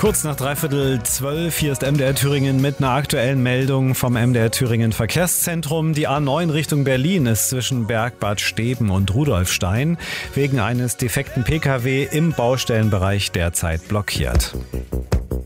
Kurz nach 11:45 hier ist MDR Thüringen mit einer aktuellen Meldung vom MDR Thüringen Verkehrszentrum. Die A9 Richtung Berlin ist zwischen Bergbad Steben und Rudolfstein wegen eines defekten Pkw im Baustellenbereich derzeit blockiert.